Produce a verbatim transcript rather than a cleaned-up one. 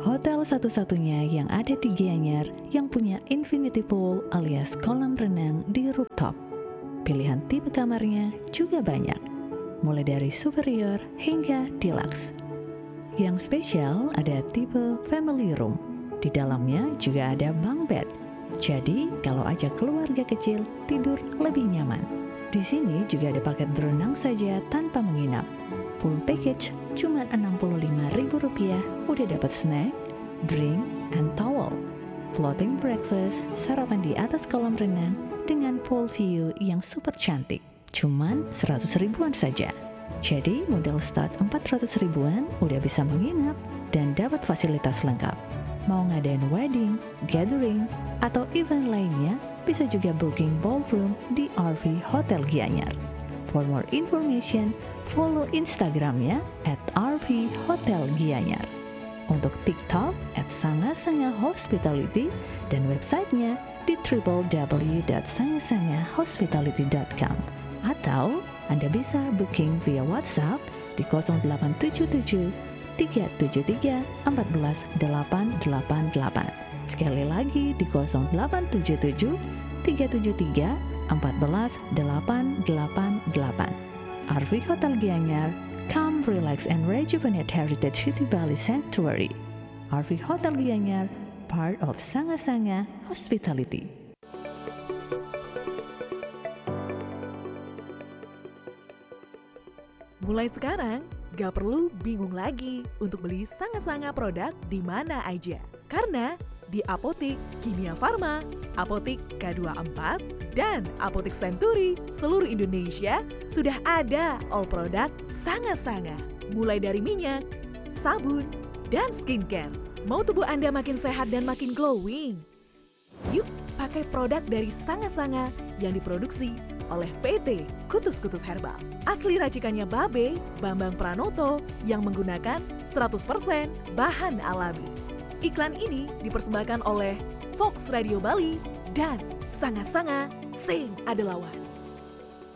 Hotel satu-satunya yang ada di Gianyar yang punya infinity pool alias kolam renang di rooftop. Pilihan tipe kamarnya juga banyak, mulai dari superior hingga deluxe. Yang spesial ada tipe family room. Di dalamnya juga ada bunk bed. Jadi kalau ajak keluarga kecil tidur lebih nyaman. Di sini juga ada paket berenang saja tanpa menginap. Full package cuma enam puluh lima ribu rupiah udah dapat snack, drink, and towel. Floating breakfast, sarapan di atas kolam renang dengan pool view yang super cantik. Cuman seratus ribuan saja. Jadi modal start empat ratus ribuan udah bisa menginap dan dapat fasilitas lengkap. Mau ngadain wedding, gathering, atau event lainnya, bisa juga booking ballroom di R V Hotel Gianyar. For more information, follow Instagramnya at R V Hotel Gianyar. Untuk TikTok at Sanga Sanga Hospitality dan websitenya di w w w dot sanga sanga hospitality dot com. Atau Anda bisa booking via WhatsApp di nol delapan tujuh tujuh tiga tujuh tiga empat delapan delapan delapan. Sekali lagi di nol delapan tujuh tujuh tiga tujuh tiga empat delapan delapan delapan. R V Hotel Gianyar, come relax and rejuvenate Heritage City Bali Sanctuary. R V Hotel Gianyar, part of Sanga Sanga Hospitality. Mulai sekarang, gak perlu bingung lagi untuk beli Sanga-Sanga produk di mana aja. Karena di Apotik Kimia Farma, Apotik K dua puluh empat, dan Apotik Century seluruh Indonesia sudah ada all produk Sanga-Sanga. Mulai dari minyak, sabun, dan skincare. Mau tubuh Anda makin sehat dan makin glowing? Yuk pakai produk dari Sanga-Sanga yang diproduksi oleh P T Kutus-Kutus Herbal. Asli racikannya Babe Bambang Pranoto yang menggunakan seratus persen bahan alami. Iklan ini dipersembahkan oleh Fox Radio Bali dan Sanga-Sanga Sing Adelawan.